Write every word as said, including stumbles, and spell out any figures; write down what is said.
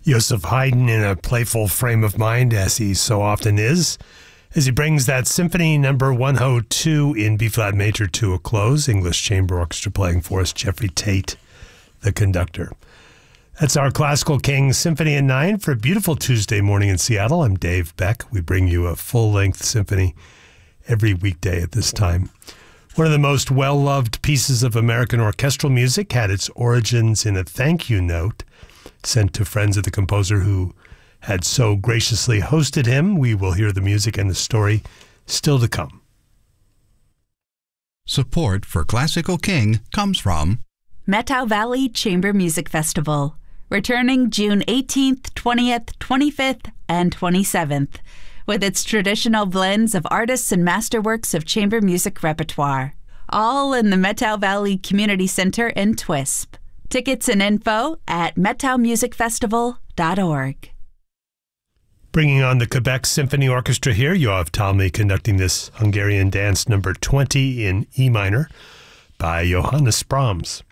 Joseph Haydn in a playful frame of mind, as he so often is, as he brings that Symphony number one oh two in B-flat major to a close. English Chamber Orchestra playing for us, Jeffrey Tate, the conductor. That's our Classical King Symphony in Nine for a beautiful Tuesday morning in Seattle. I'm Dave Beck. We bring you a full-length symphony every weekday at this time. One of the most well-loved pieces of American orchestral music had its origins in a thank you note sent to friends of the composer who had so graciously hosted him. We will hear the music and the story still to come. Support for Classical King comes from Methow Valley Chamber Music Festival, returning June eighteenth, twentieth, twenty-fifth, and twenty-seventh, with its traditional blends of artists and masterworks of chamber music repertoire, all in the Methow Valley Community Center in Twisp. Tickets and info at methow music festival dot org. Bringing on the Quebec Symphony Orchestra here, Yoav Talmy conducting this Hungarian dance number twenty in E minor by Johannes Brahms.